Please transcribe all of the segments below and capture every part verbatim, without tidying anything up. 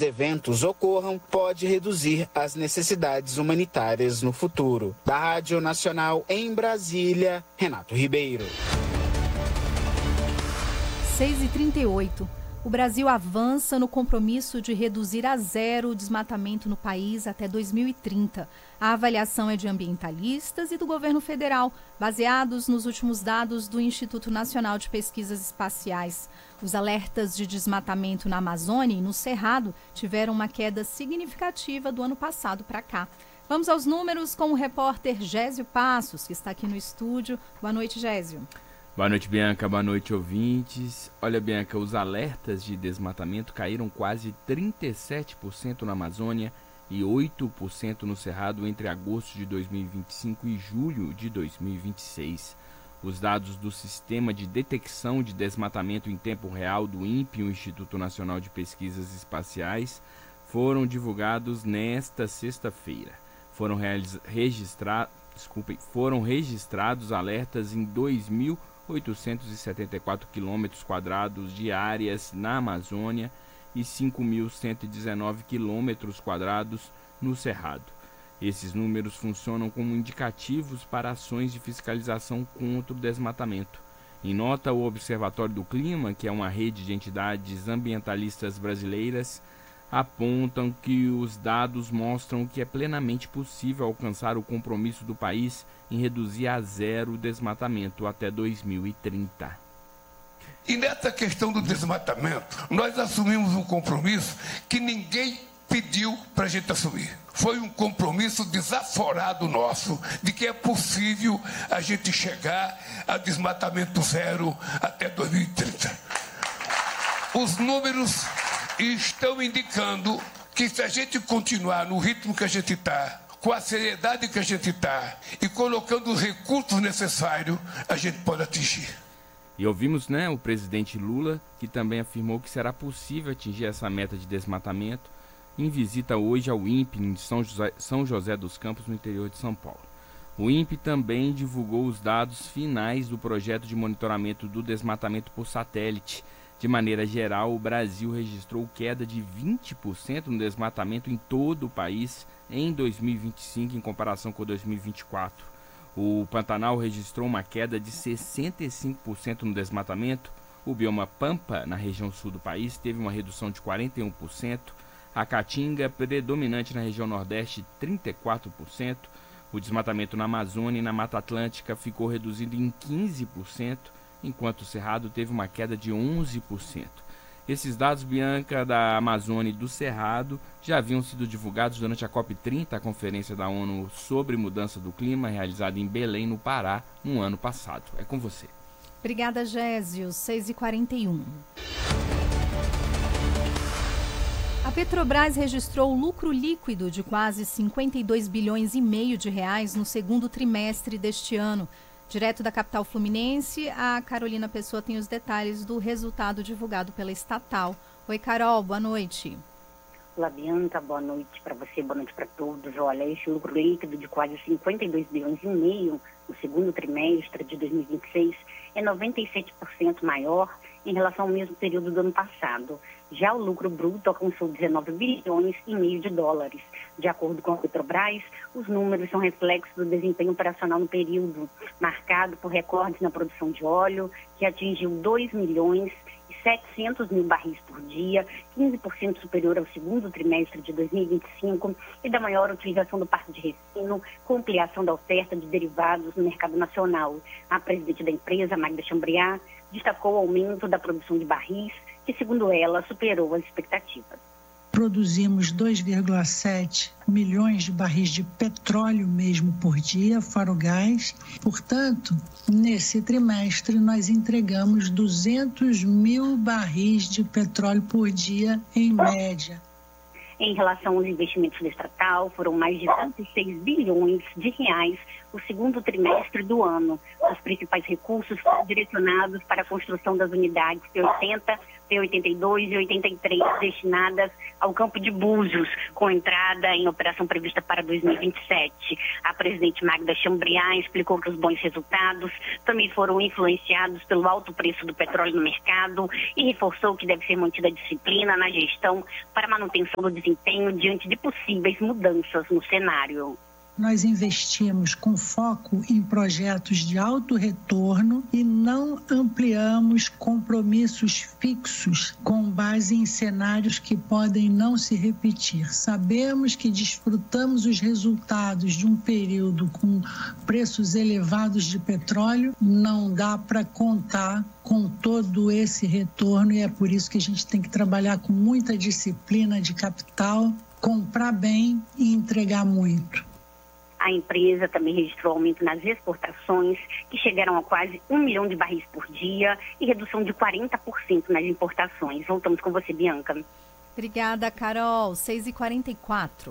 eventos ocorram, pode reduzir as necessidades humanitárias no futuro. Da Rádio Nacional em Brasília, Renato Ribeiro. seis e trinta e oito. O Brasil avança no compromisso de reduzir a zero o desmatamento no país até dois mil e trinta. A avaliação é de ambientalistas e do governo federal, baseados nos últimos dados do Instituto Nacional de Pesquisas Espaciais. Os alertas de desmatamento na Amazônia e no Cerrado tiveram uma queda significativa do ano passado para cá. Vamos aos números com o repórter Gésio Passos, que está aqui no estúdio. Boa noite, Gésio. Boa noite, Bianca. Boa noite, ouvintes. Olha, Bianca, os alertas de desmatamento caíram quase trinta e sete por cento na Amazônia e oito por cento no Cerrado entre agosto de dois mil e vinte e cinco e julho de dois mil e vinte e seis. Os dados do Sistema de Detecção de Desmatamento em Tempo Real do INPE, o Instituto Nacional de Pesquisas Espaciais, foram divulgados nesta sexta-feira. Foram, realiza- registra- Desculpem, foram registrados alertas em dois mil oitocentos e setenta e quatro quilômetros quadrados de áreas na Amazônia e cinco mil cento e dezenove quilômetros quadrados no Cerrado. Esses números funcionam como indicativos para ações de fiscalização contra o desmatamento. Em nota, o Observatório do Clima, que é uma rede de entidades ambientalistas brasileiras, apontam que os dados mostram que é plenamente possível alcançar o compromisso do país em reduzir a zero o desmatamento até dois mil e trinta. E nessa questão do desmatamento, nós assumimos um compromisso que ninguém pediu para a gente assumir. Foi um compromisso desaforado nosso, de que é possível a gente chegar a desmatamento zero até dois mil e trinta. Os números estão indicando que se a gente continuar no ritmo que a gente está, com a seriedade que a gente está e colocando os recursos necessários, a gente pode atingir. E ouvimos, né, o presidente Lula, que também afirmou que será possível atingir essa meta de desmatamento em visita hoje ao INPE em São José, São José dos Campos, no interior de São Paulo. O INPE também divulgou os dados finais do projeto de monitoramento do desmatamento por satélite. De maneira geral, o Brasil registrou queda de vinte por cento no desmatamento em todo o país em dois mil e vinte e cinco, em comparação com dois mil e vinte e quatro. O Pantanal registrou uma queda de sessenta e cinco por cento no desmatamento. O bioma Pampa, na região sul do país, teve uma redução de quarenta e um por cento. A Caatinga, predominante na região nordeste, trinta e quatro por cento. O desmatamento na Amazônia e na Mata Atlântica ficou reduzido em quinze por cento. Enquanto o Cerrado teve uma queda de onze por cento. Esses dados, Bianca, da Amazônia e do Cerrado já haviam sido divulgados durante a COP trinta, a Conferência da ONU sobre Mudança do Clima, realizada em Belém, no Pará, no ano passado. É com você. Obrigada, Gésio. seis e quarenta e um. A Petrobras registrou lucro líquido de quase cinquenta e dois bilhões e meio de reais no segundo trimestre deste ano. Direto da capital fluminense, a Carolina Pessoa tem os detalhes do resultado divulgado pela estatal. Oi, Carol, boa noite. Olá, Bianca, boa noite para você, boa noite para todos. Olha, esse lucro líquido de quase cinquenta e dois bilhões e meio no segundo trimestre de dois mil e vinte e seis é noventa e sete por cento maior em relação ao mesmo período do ano passado. Já o lucro bruto alcançou dezenove bilhões e meio de dólares. De acordo com a Petrobras, os números são reflexos do desempenho operacional no período, marcado por recordes na produção de óleo, que atingiu dois milhões e setecentos mil barris por dia, quinze por cento superior ao segundo trimestre de dois mil e vinte e cinco, e da maior utilização do parque de refino, com ampliação da oferta de derivados no mercado nacional. A presidente da empresa, Magda Chambriard, destacou o aumento da produção de barris, que, segundo ela, superou as expectativas. Produzimos dois vírgula sete milhões de barris de petróleo mesmo por dia, fora o gás. Portanto, nesse trimestre, nós entregamos duzentos mil barris de petróleo por dia, em média. Em relação aos investimentos da estatal, foram mais de vinte e seis bilhões de reais no segundo trimestre do ano. Os principais recursos foram direcionados para a construção das unidades P oitenta, T oitenta e dois e oitenta e três destinadas ao campo de Búzios, com entrada em operação prevista para dois mil e vinte e sete. A presidente Magda Chambriard explicou que os bons resultados também foram influenciados pelo alto preço do petróleo no mercado e reforçou que deve ser mantida a disciplina na gestão para manutenção do desempenho diante de possíveis mudanças no cenário. Nós investimos com foco em projetos de alto retorno e não ampliamos compromissos fixos com base em cenários que podem não se repetir. Sabemos que desfrutamos os resultados de um período com preços elevados de petróleo, não dá para contar com todo esse retorno e é por isso que a gente tem que trabalhar com muita disciplina de capital, comprar bem e entregar muito. A empresa também registrou aumento nas exportações, que chegaram a quase um milhão de barris por dia e redução de quarenta por cento nas importações. Voltamos com você, Bianca. Obrigada, Carol. seis e quarenta e quatro.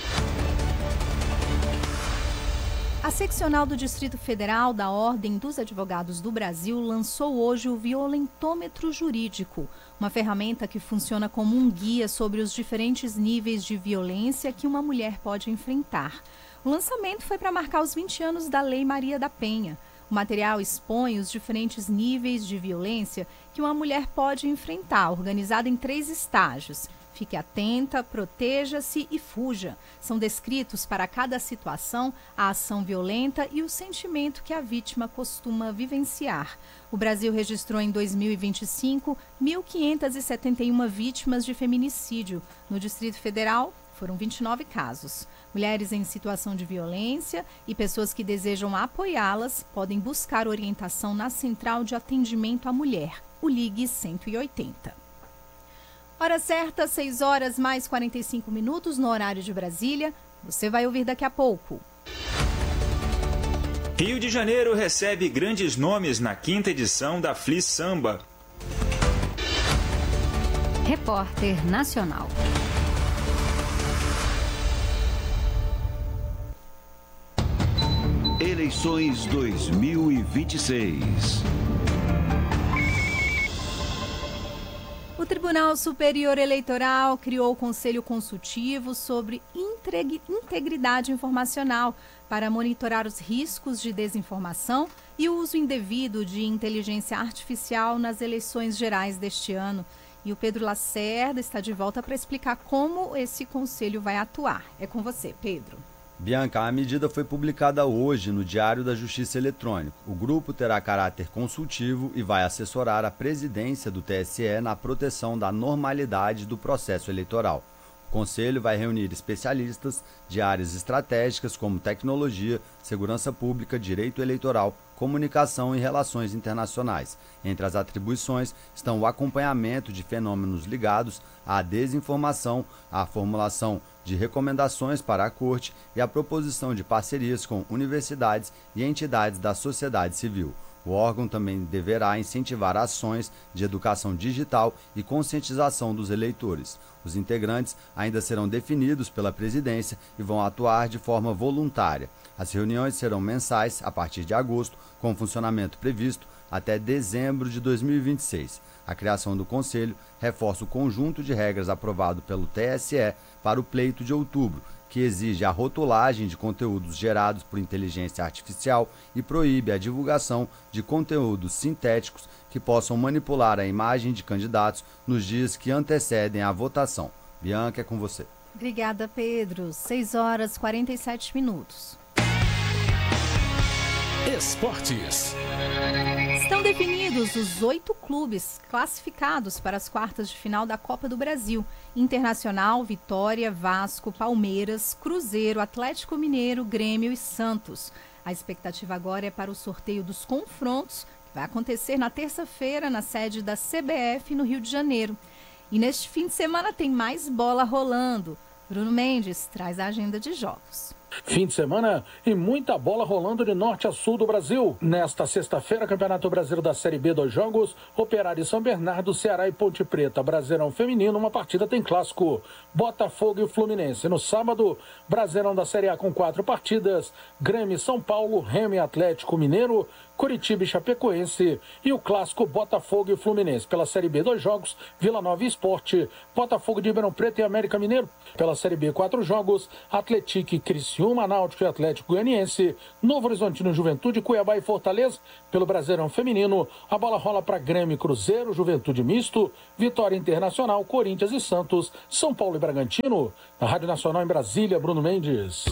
A seccional do Distrito Federal da Ordem dos Advogados do Brasil lançou hoje o Violentômetro Jurídico, uma ferramenta que funciona como um guia sobre os diferentes níveis de violência que uma mulher pode enfrentar. O lançamento foi para marcar os vinte anos da Lei Maria da Penha. O material expõe os diferentes níveis de violência que uma mulher pode enfrentar, organizado em três estágios. Fique atenta, proteja-se e fuja. São descritos para cada situação a ação violenta e o sentimento que a vítima costuma vivenciar. O Brasil registrou em dois mil e vinte e cinco mil quinhentas e setenta e uma vítimas de feminicídio. No Distrito Federal, foram vinte e nove casos. Mulheres em situação de violência e pessoas que desejam apoiá-las podem buscar orientação na Central de Atendimento à Mulher, o Ligue cento e oitenta. Hora certa, seis horas mais quarenta e cinco minutos no horário de Brasília. Você vai ouvir daqui a pouco. Rio de Janeiro recebe grandes nomes na quinta edição da Fli Samba. Repórter Nacional. Eleições dois mil e vinte e seis. O Tribunal Superior Eleitoral criou o Conselho Consultivo sobre Integridade Informacional para monitorar os riscos de desinformação e o uso indevido de inteligência artificial nas eleições gerais deste ano. E o Pedro Lacerda está de volta para explicar como esse conselho vai atuar. É com você, Pedro. Bianca, a medida foi publicada hoje no Diário da Justiça Eletrônico. O grupo terá caráter consultivo e vai assessorar a presidência do T S E na proteção da normalidade do processo eleitoral. O Conselho vai reunir especialistas de áreas estratégicas como tecnologia, segurança pública, direito eleitoral, comunicação e relações internacionais. Entre as atribuições estão o acompanhamento de fenômenos ligados à desinformação, a formulação de recomendações para a Corte e a proposição de parcerias com universidades e entidades da sociedade civil. O órgão também deverá incentivar ações de educação digital e conscientização dos eleitores. Os integrantes ainda serão definidos pela presidência e vão atuar de forma voluntária. As reuniões serão mensais a partir de agosto, com funcionamento previsto até dezembro de dois mil e vinte e seis. A criação do Conselho reforça o conjunto de regras aprovado pelo T S E para o pleito de outubro, que exige a rotulagem de conteúdos gerados por inteligência artificial e proíbe a divulgação de conteúdos sintéticos que possam manipular a imagem de candidatos nos dias que antecedem a votação. Bianca, é com você. Obrigada, Pedro. seis horas e quarenta e sete minutos. Esportes. Estão definidos os oito clubes classificados para as quartas de final da Copa do Brasil. Internacional, Vitória, Vasco, Palmeiras, Cruzeiro, Atlético Mineiro, Grêmio e Santos. A expectativa agora é para o sorteio dos confrontos, que vai acontecer na terça-feira na sede da C B F no Rio de Janeiro. E neste fim de semana tem mais bola rolando. Bruno Mendes traz a agenda de jogos. Fim de semana e muita bola rolando de norte a sul do Brasil. Nesta sexta-feira, Campeonato Brasileiro da Série B, dois jogos. Operário e São Bernardo, Ceará e Ponte Preta. Brasileirão Feminino, uma partida tem clássico. Botafogo e o Fluminense. No sábado, Brasileirão da Série A com quatro partidas. Grêmio e São Paulo, Remo e Atlético Mineiro. Curitiba e Chapecoense. E o clássico Botafogo e Fluminense. Pela Série B, dois jogos, Vila Nova e Sport. Botafogo de Ribeirão Preto e América Mineiro. Pela Série B, quatro jogos, Atlético e Criciúma, Náutico e Atlético Goianiense. Novo Horizontino, Juventude, Cuiabá e Fortaleza. Pelo Brasileirão Feminino, a bola rola para Grêmio e Cruzeiro, Juventude Misto, Vitória Internacional, Corinthians e Santos, São Paulo e Bragantino. Na Rádio Nacional em Brasília, Bruno Mendes.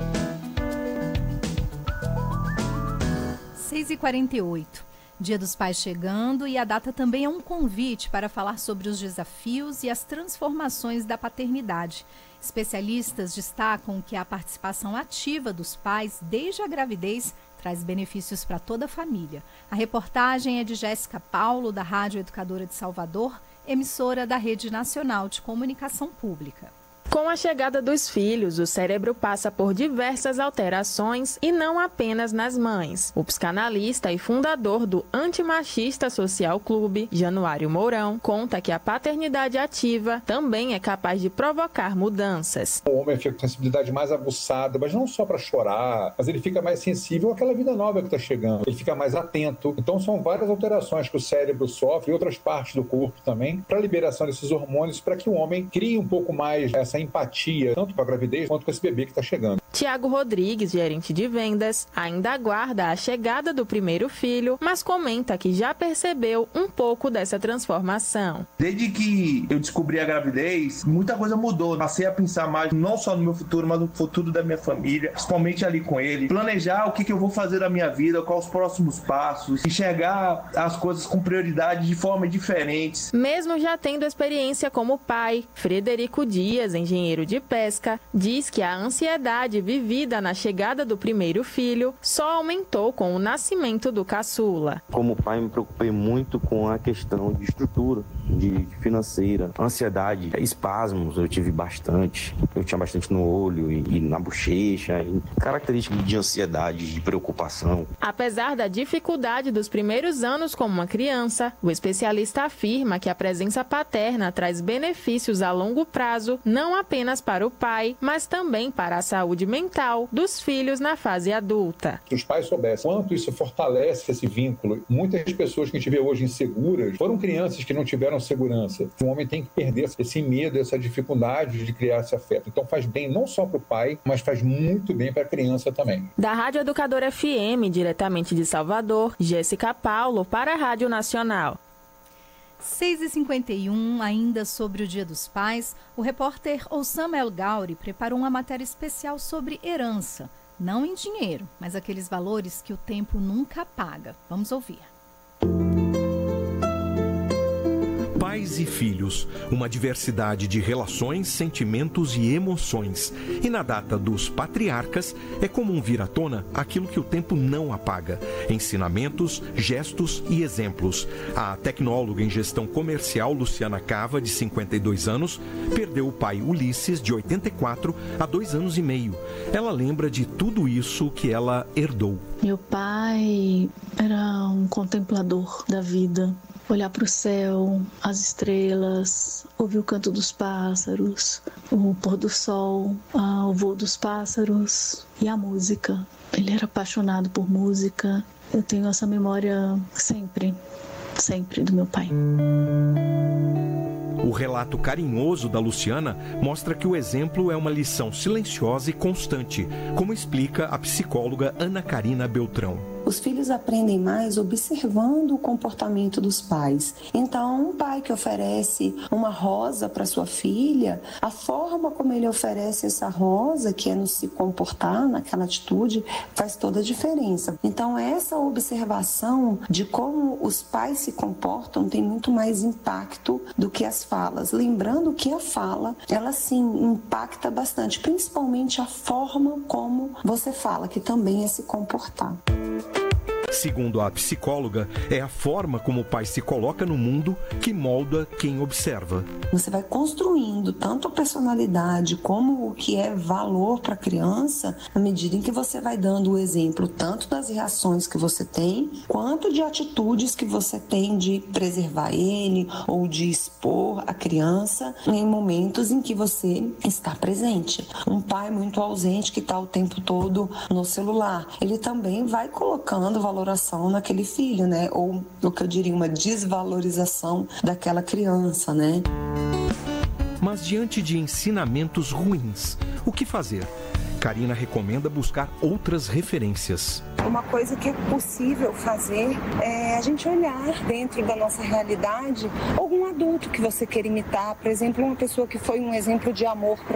seis e quarenta e oito. Dia dos Pais chegando e a data também é um convite para falar sobre os desafios e as transformações da paternidade. Especialistas destacam que a participação ativa dos pais desde a gravidez traz benefícios para toda a família. A reportagem é de Jéssica Paulo, da Rádio Educadora de Salvador, emissora da Rede Nacional de Comunicação Pública. Com a chegada dos filhos, o cérebro passa por diversas alterações e não apenas nas mães. O psicanalista e fundador do Antimachista Social Clube, Januário Mourão, conta que a paternidade ativa também é capaz de provocar mudanças. O homem fica com sensibilidade mais aguçada, mas não só para chorar, mas ele fica mais sensível àquela vida nova que está chegando. Ele fica mais atento. Então são várias alterações que o cérebro sofre e outras partes do corpo também para a liberação desses hormônios, para que o homem crie um pouco mais essa empatia, tanto com a gravidez quanto com esse bebê que está chegando. Tiago Rodrigues, gerente de vendas, ainda aguarda a chegada do primeiro filho, mas comenta que já percebeu um pouco dessa transformação. Desde que eu descobri a gravidez, muita coisa mudou. Passei a pensar mais não só no meu futuro, mas no futuro da minha família, principalmente ali com ele. Planejar o que, que eu vou fazer na minha vida, quais os próximos passos, enxergar as coisas com prioridade de forma diferentes. Mesmo já tendo experiência como pai, Frederico Dias, engenheiro de pesca, diz que a ansiedade vivida na chegada do primeiro filho só aumentou com o nascimento do caçula. Como pai, me preocupei muito com a questão de estrutura, de financeira, ansiedade, espasmos, eu tive bastante. Eu tinha bastante no olho e, e na bochecha, e características de ansiedade, de preocupação. Apesar da dificuldade dos primeiros anos como uma criança, o especialista afirma que a presença paterna traz benefícios a longo prazo, não apenas para o pai, mas também para a saúde mental dos filhos na fase adulta. Se os pais soubessem quanto isso fortalece esse vínculo, muitas pessoas que a gente vê hoje inseguras foram crianças que não tiveram segurança. O homem tem que perder esse medo, essa dificuldade de criar esse afeto. Então faz bem não só para o pai, mas faz muito bem para a criança também. Da Rádio Educadora F M, diretamente de Salvador, Jéssica Paulo para a Rádio Nacional. seis e cinquenta e um, ainda sobre o Dia dos Pais, o repórter Osama El Gauri preparou uma matéria especial sobre herança. Não em dinheiro, mas aqueles valores que o tempo nunca paga. Vamos ouvir. Pais e filhos, uma diversidade de relações, sentimentos e emoções. E na data dos patriarcas, é comum vir à tona aquilo que o tempo não apaga: ensinamentos, gestos e exemplos. A tecnóloga em gestão comercial Luciana Cava, de cinquenta e dois anos, perdeu o pai Ulisses, de oitenta e quatro, há dois anos e meio. Ela lembra de tudo isso que ela herdou. Meu pai era um contemplador da vida. Olhar para o céu, as estrelas, ouvir o canto dos pássaros, o pôr do sol, o voo dos pássaros e a música. Ele era apaixonado por música. Eu tenho essa memória sempre, sempre do meu pai. O relato carinhoso da Luciana mostra que o exemplo é uma lição silenciosa e constante, como explica a psicóloga Ana Karina Beltrão. Os filhos aprendem mais observando o comportamento dos pais. Então, um pai que oferece uma rosa para sua filha, a forma como ele oferece essa rosa, que é no se comportar, naquela atitude, faz toda a diferença. Então, essa observação de como os pais se comportam tem muito mais impacto do que as falas. Lembrando que a fala, ela sim impacta bastante, principalmente a forma como você fala, que também é se comportar. Segundo a psicóloga, é a forma como o pai se coloca no mundo que molda quem observa. Você vai construindo tanto a personalidade como o que é valor para a criança à medida em que você vai dando o exemplo tanto das reações que você tem, quanto de atitudes que você tem de preservar ele ou de expor a criança em momentos em que você está presente. Um pai muito ausente que está o tempo todo no celular, ele também vai colocando valor valoração naquele filho, né? Ou o que eu diria, uma desvalorização daquela criança, né? Mas diante de ensinamentos ruins, o que fazer? Karina recomenda buscar outras referências. Uma coisa que é possível fazer é a gente olhar dentro da nossa realidade algum adulto que você queira imitar, por exemplo, uma pessoa que foi um exemplo de amor para